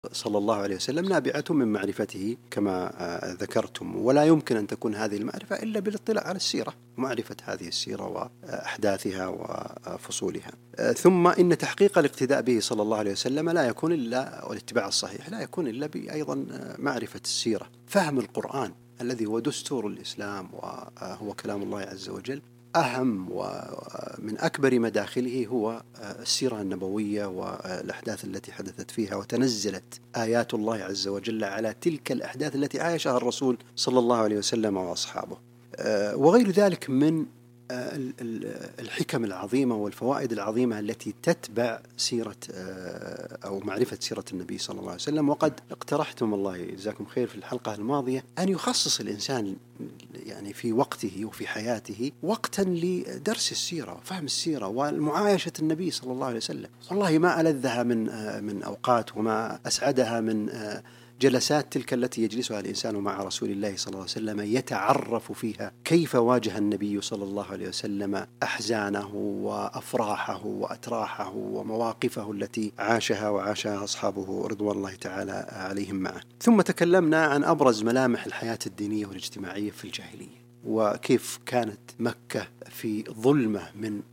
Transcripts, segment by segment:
صلى الله عليه وسلم نابعة من معرفته كما ذكرتم، ولا يمكن أن تكون هذه المعرفة إلا بالاطلاع على السيرة ومعرفة هذه السيرة وأحداثها وفصولها. ثم إن تحقيق الاقتداء به صلى الله عليه وسلم لا يكون إلا، والاتباع الصحيح لا يكون إلا بأيضا معرفة السيرة، فهم القرآن الذي هو دستور الإسلام وهو كلام الله عز وجل. أهم ومن أكبر مداخله هو السيرة النبوية والأحداث التي حدثت فيها، وتنزلت آيات الله عز وجل على تلك الأحداث التي عاشها الرسول صلى الله عليه وسلم وأصحابه، وغير ذلك من الحكم العظيمة والفوائد العظيمة التي تتبع سيرة أو معرفة سيرة النبي صلى الله عليه وسلم. وقد اقترحتم الله يجزاكم خير في الحلقة الماضية أن يخصص الإنسان يعني في وقته وفي حياته وقتا لدرس السيرة وفهم السيرة والمعايشة النبي صلى الله عليه وسلم. والله ما ألذها من أوقات، وما أسعدها من جلسات تلك التي يجلسها الإنسان مع رسول الله صلى الله عليه وسلم، يتعرف فيها كيف واجه النبي صلى الله عليه وسلم أحزانه وأفراحه وأتراحه ومواقفه التي عاشها وعاشها أصحابه رضوان الله تعالى عليهم معه. ثم تكلمنا عن أبرز ملامح الحياة الدينية والاجتماعية في الجاهلية، وكيف كانت مكة في ظلمة من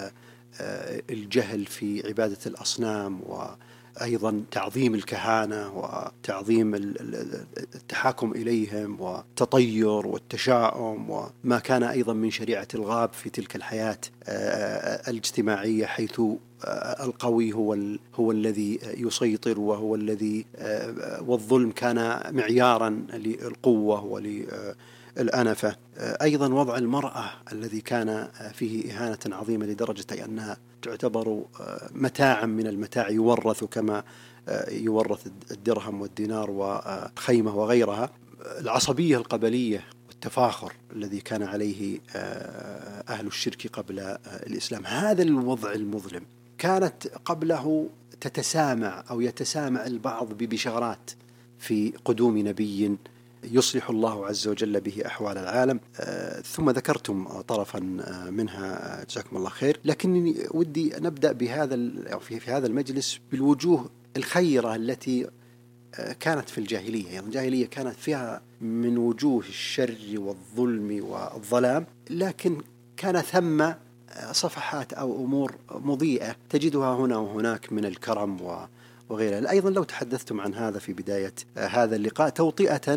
الجهل في عبادة الأصنام، وأيضا تعظيم الكهانة وتعظيم التحاكم إليهم والتطير والتشاؤم، وما كان أيضا من شريعة الغاب في تلك الحياة الاجتماعية، حيث القوي هو الذي يسيطر، وهو الذي والظلم كان معيارا للقوة وللأنفة. أيضا وضع المرأة الذي كان فيه إهانة عظيمة لدرجة أنها تعتبر متاعا من المتاع، يورث كما يورث الدرهم والدينار والخيمة وغيرها. العصبية القبلية والتفاخر الذي كان عليه أهل الشرك قبل الإسلام، هذا الوضع المظلم كانت قبله تتسامع أو يتسامع البعض ببشارات في قدوم نبي يصلح الله عز وجل به أحوال العالم. ثم ذكرتم طرفا منها جزاكم الله خير، لكنني ودي نبدأ في هذا المجلس بالوجوه الخيرة التي كانت في الجاهلية. يعني الجاهلية كانت فيها من وجوه الشر والظلم والظلام، لكن كان ثم صفحات أو أمور مضيئة تجدها هنا وهناك من الكرم وغيرها. أيضا لو تحدثتم عن هذا في بداية هذا اللقاء توطئة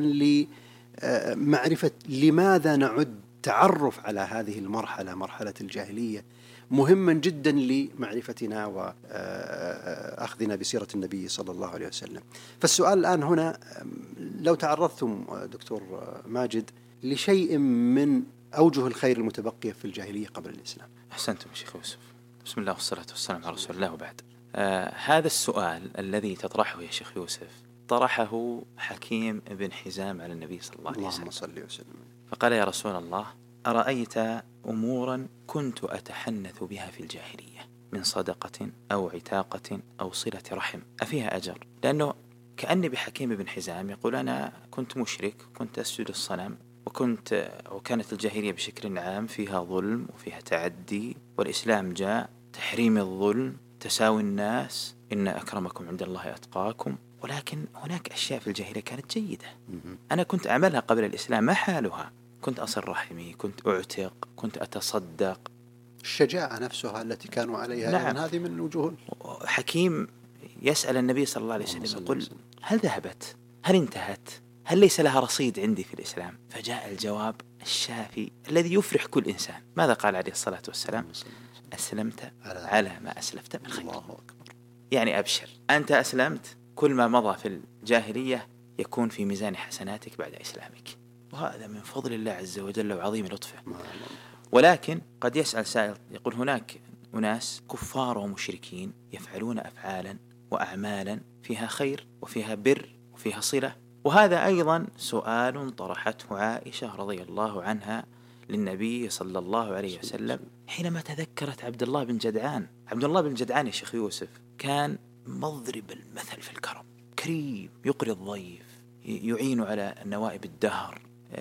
لمعرفة لماذا نعد تعرف على هذه المرحلة، مرحلة الجاهلية، مهما جدا لمعرفتنا وأخذنا بسيرة النبي صلى الله عليه وسلم. فالسؤال الآن هنا، لو تعرضتم دكتور ماجد لشيء من أوجه الخير المتبقية في الجاهلية قبل الإسلام. أحسنتم شيخ يوسف، بسم الله والصلاة والسلام على رسول الله، وبعد. هذا السؤال الذي تطرحه يا شيخ يوسف طرحه حكيم بن حزام على النبي صلى الله عليه وسلم، اللهم صل وسلم. فقال: يا رسول الله، أرأيت أمورا كنت أتحنث بها في الجاهلية من صدقة أو عتاقة أو صلة رحم، أفيها أجر؟ لأنه كأني بحكيم بن حزام يقول: أنا كنت مشرك، كنت أسجد الصنم، وكانت الجاهلية بشكل عام فيها ظلم وفيها تعدي، والإسلام جاء تحريم الظلم، تساوي الناس، إن أكرمكم عند الله أتقاكم. ولكن هناك أشياء في الجاهلية كانت جيدة أنا كنت أعملها قبل الإسلام، ما حالها؟ كنت أصل رحمي، كنت أعتق، كنت أتصدق. الشجاعة نفسها التي كانوا عليها، نعم. هذه من وجوه. حكيم يسأل النبي صلى الله عليه وسلم يقول: هل ذهبت؟ هل انتهت؟ هل ليس لها رصيد عندي في الإسلام؟ فجاء الجواب الشافي الذي يفرح كل إنسان. ماذا قال عليه الصلاة والسلام؟ أسلمت على ما أسلفت من خير. يعني أبشر، أنت أسلمت، كل ما مضى في الجاهلية يكون في ميزان حسناتك بعد إسلامك، وهذا من فضل الله عز وجل وعظيم لطفه. ولكن قد يسأل سائل يقول: هناك أناس كفار ومشركين يفعلون أفعالا وأعمالا فيها خير وفيها بر وفيها صلة. وهذا أيضا سؤال طرحته عائشة رضي الله عنها للنبي صلى الله عليه وسلم حينما تذكرت عبد الله بن جدعان. عبد الله بن جدعان يا شيخ يوسف كان مضرب المثل في الكرم، كريم، يقري الضيف، يعين على نوائب الدهر،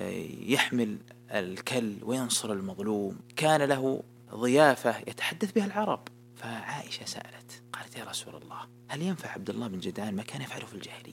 يحمل الكل وينصر المظلوم، كان له ضيافة يتحدث بها العرب. فعائشة سألت قالت: قالت: يا رسول الله، هل ينفع عبد الله بن جدعان ما كان يفعله في الجاهلية؟